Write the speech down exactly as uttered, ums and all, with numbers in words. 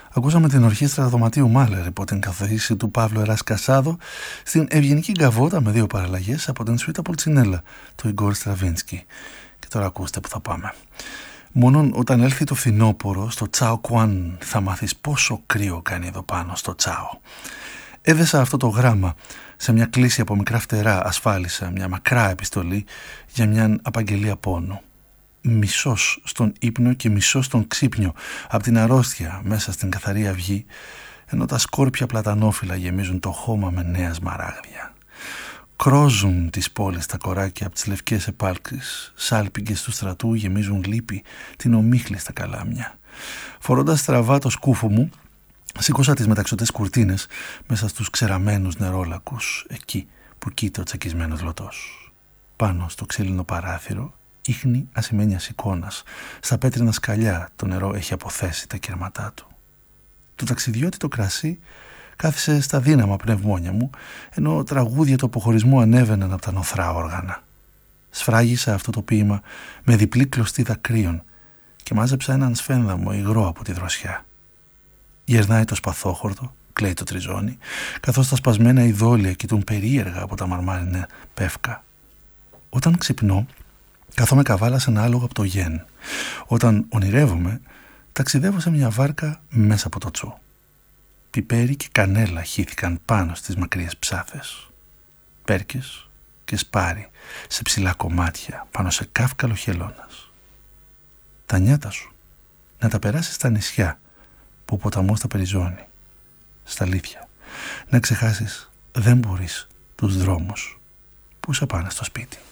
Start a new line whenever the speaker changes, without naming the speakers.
Ακούσαμε την ορχήστρα Δωματίου Μάλερ υπό την καθοδήγηση του Παύλου Εράς-Κασάδο στην Ευγενική Γκαβότα με δύο παραλλαγές από την Σουίτα Πολτσινέλα του Ιγκόρ Στραβίνσκι. Και τώρα ακούστε που θα πάμε. Μόνον όταν έλθει το φθινόπωρο στο Τσάο Κουάν θα μάθεις πόσο κρύο κάνει εδώ πάνω στο Τσάο. Έδεσα αυτό το γράμμα σε μια κλίση από μικρά φτερά, ασφάλισα μια μακρά επιστολή για μια απαγγελία πόνου. Μισός στον ύπνο και μισός στον ξύπνιο από την αρρώστια μέσα στην καθαρή αυγή, ενώ τα σκόρπια πλατανόφυλλα γεμίζουν το χώμα με νέα σμαράγδια. Κρόζουν τις πόλεις τα κοράκια από τις λευκές επάλξεις, σάλπιγγες του στρατού γεμίζουν λύπη την ομίχλη στα καλάμια. Φορώντας στραβά το σκούφο μου, σήκωσα τις μεταξωτές κουρτίνες μέσα στους ξεραμένους νερόλακους, εκεί που κοίται ο τσακισμένος λωτός. Πάνω στο ξύλινο παράθυρο ίχνη ασημένιας εικόνας. Στα πέτρινα σκαλιά το νερό έχει αποθέσει τα κερματά του. Το ταξιδιώτη το κρασί κάθισε στα δύναμα πνευμόνια μου, ενώ τραγούδια του αποχωρισμού ανέβαιναν από τα νοθρά όργανα. Σφράγισα αυτό το ποίημα με διπλή κλωστή δακρύων και μάζεψα έναν σφένδαμο υγρό από τη δροσιά. Γερνάει το σπαθόχορτο, κλαίει το τριζόνι, καθώς τα σπασμένα ειδόλια κοιτούν περίεργα από τα μαρμάρινα πεύκα. Όταν ξυπνώ, κάθομαι καβάλα σε ένα άλογο από το γεν. Όταν ονειρεύομαι, ταξιδεύω σε μια βάρκα μέσα από το τσου. Πιπέρι και κανέλα χύθηκαν πάνω στις μακριές ψάθες. Πέρκες και σπάρι σε ψηλά κομμάτια πάνω σε κάφκαλο χελώνας. Τα νιάτα σου να τα περάσεις στα νησιά που ο ποταμός τα περιζώνει. Στα αλήθεια, να ξεχάσεις δεν μπορείς τους δρόμους που σε πάνε στο σπίτι.